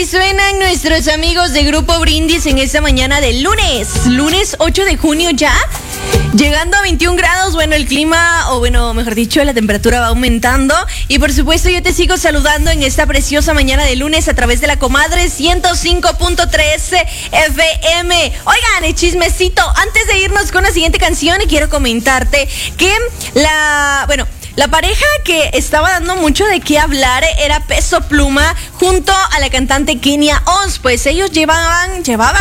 Así suenan nuestros amigos de Grupo Brindis en esta mañana de lunes 8 de junio ya. Llegando a 21 grados, bueno, el clima, o bueno, mejor dicho, la temperatura va aumentando. Y por supuesto yo te sigo saludando en esta preciosa mañana de lunes a través de la comadre 105.3 FM. Oigan, chismecito, antes de irnos con la siguiente canción, quiero comentarte que la pareja que estaba dando mucho de qué hablar era Peso Pluma junto a la cantante Kenia Oz. Pues ellos llevaban,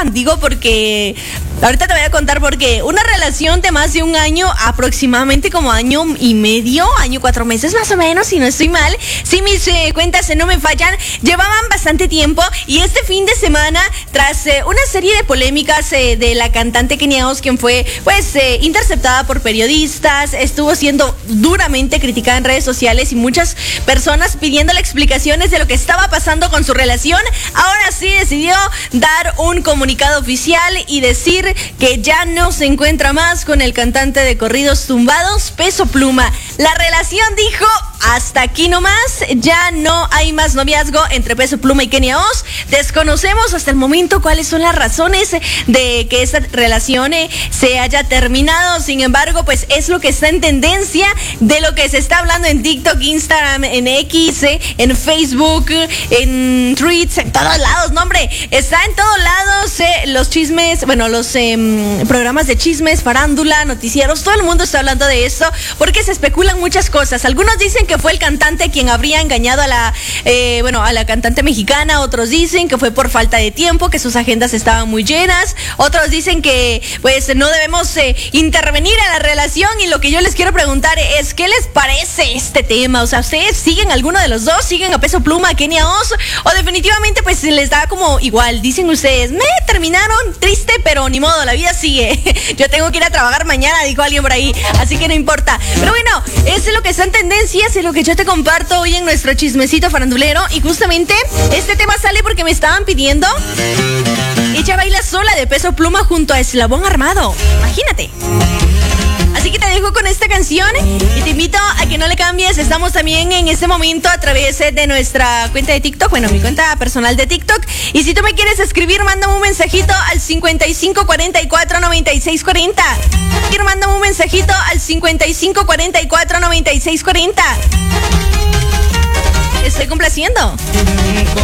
porque ahorita te voy a contar por qué. Una relación de más de un año, aproximadamente como año y medio, año 4 meses más o menos, si no estoy mal. Si mis cuentas no me fallan, llevaban bastante tiempo. Y este fin de semana, tras una serie de polémicas de la cantante Kenia Oz, quien fue interceptada por periodistas, estuvo siendo duramente criticada en redes sociales y muchas personas pidiéndole explicaciones de lo que estaba pasando con su relación. Ahora sí decidió dar un comunicado oficial y decir que ya no se encuentra más con el cantante de corridos tumbados, Peso Pluma. La relación, dijo, hasta aquí nomás, ya no hay más noviazgo entre Peso Pluma y Kenia Oz. Desconocemos hasta el momento cuáles son las razones de que esta relación se haya terminado. Sin embargo, pues es lo que está en tendencia, de lo que se está hablando en TikTok, Instagram, en X, en Facebook, en Tweets, en todos lados. No, hombre, está en todos lados los chismes, bueno, los programas de chismes, farándula, noticieros, todo el mundo está hablando de esto porque se especulan muchas cosas. Algunos dicen que fue el cantante quien habría engañado a la cantante mexicana. Otros dicen que fue por falta de tiempo, que sus agendas estaban muy llenas. Otros dicen que pues no debemos intervenir en la relación. Y lo que yo les quiero preguntar es, ¿qué les parece este tema? O sea, ¿ustedes siguen alguno de los dos? ¿Siguen a Peso Pluma, a Kenia Oz? ¿O definitivamente pues les da como igual? Dicen ustedes, me terminaron triste, pero ni modo, la vida sigue. Yo tengo que ir a trabajar mañana, dijo alguien por ahí, así que no importa. Pero bueno, eso es lo que está en tendencia, es lo que yo te comparto hoy en nuestro chismecito farandulero. Y justamente este tema sale porque me estaban pidiendo Ella Baila Sola de Peso Pluma junto a Eslabón Armado. Imagínate. Así que te dejo con esta canción y te invito a que no le cambies. Estamos también en este momento a través de nuestra cuenta de TikTok, bueno, mi cuenta personal de TikTok. Y si tú me quieres escribir, mándame un mensajito al 55449640. Mándame un mensajito al 55449640. Estoy complaciendo.